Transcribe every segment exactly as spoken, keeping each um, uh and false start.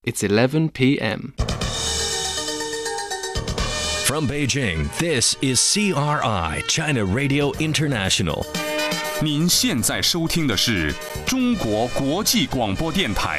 It's eleven p m From Beijing, this is C R I, China Radio International. 您现在收听的是中国国际广播电台。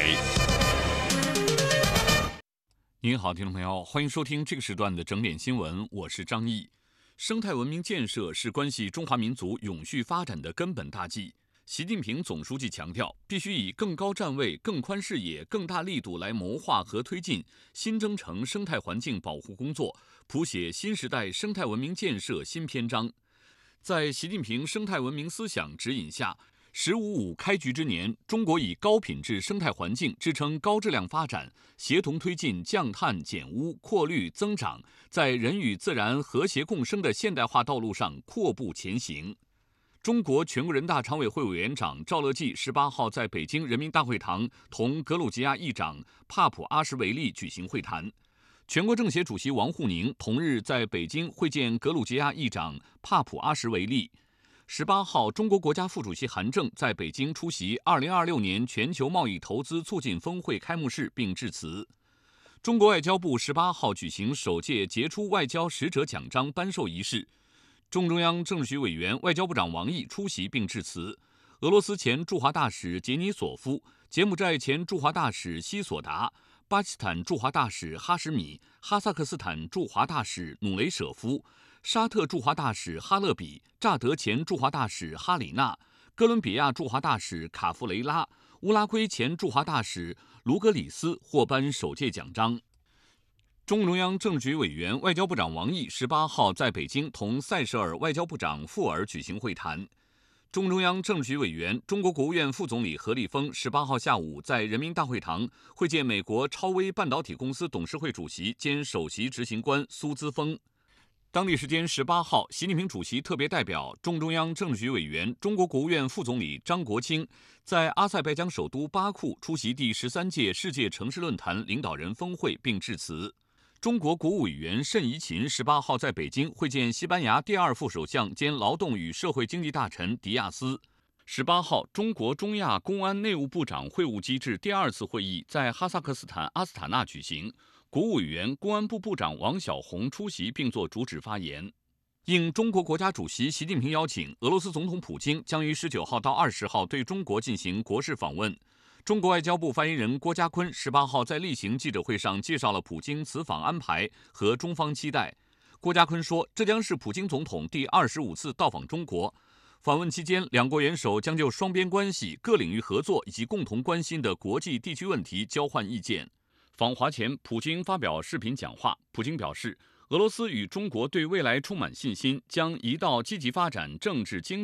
您好，听众朋友，欢迎收听这个时段的整点新闻，我是张毅。生态文明建设是关系中华民族永续发展的根本大计。习近平总书记强调，必须以更高站位、更宽视野、更大力度来谋划和推进新征程生态环境保护工作，谱写新时代生态文明建设新篇章。在习近平生态文明思想指引下，十五五开局之年，中国以高品质生态环境支撑高质量发展，协同推进降碳减污、扩绿增长，在人与自然和谐共生的现代化道路上阔步前行。中国全国人大常委会委员长赵乐际十八号在北京人民大会堂同格鲁吉亚议长帕普阿什维利举行会谈。全国政协主席王沪宁同日在北京会见格鲁吉亚议长帕普阿什维利。十八号，中国国家副主席韩正在北京出席二零二六年全球贸易投资促进峰会开幕式并致辞。中国外交部十八号举行首届杰出外交使者奖章颁授仪式。中中央政治局委员、外交部长王毅出席并致辞。俄罗斯前驻华大使杰尼索夫、柬埔寨前驻华大使西索达、巴基斯坦驻华大使哈什米、哈萨克斯坦驻华大使努雷舍夫、沙特驻华大使哈勒比、乍得前驻华大使哈里纳、哥伦比亚驻华大使卡夫雷拉、乌拉圭前驻华大使卢格里斯获颁首届奖章。中共中央政治局委员、外交部长王毅十八号在北京同塞舌尔外交部长富尔举行会谈。中共中央政治局委员、中国国务院副总理何立峰十八号下午在人民大会堂会见美国超微半导体公司董事会主席兼首席执行官苏姿丰。当地时间十八号，习近平主席特别代表、中中央政治局委员、中国国务院副总理张国清在阿塞拜疆首都巴库出席第十三届世界城市论坛领导人峰会并致辞。中国国务委员谌贻琴十八号在北京会见西班牙第二副首相兼劳动与社会经济大臣迪亚斯。十八号，中国中亚公安内务部长会晤机制第二次会议在哈萨克斯坦阿斯塔纳举行，国务委员、公安部部长王晓红出席并作主旨发言。应中国国家主席习近平邀请，俄罗斯总统普京将于十九号到二十号对中国进行国事访问。中国外交部发言人郭家坤十八号在例行记者会上介绍了普京此访安排和中方期待。郭家坤说，这将是普京总统第二十五次到访中国。访问期间，两国元首将就双边关系、各领域合作以及共同关心的国际地区问题交换意见。访华前，普京发表视频讲话。普京表示，俄罗斯与中国对未来充满信心，将一道积极发展政治经济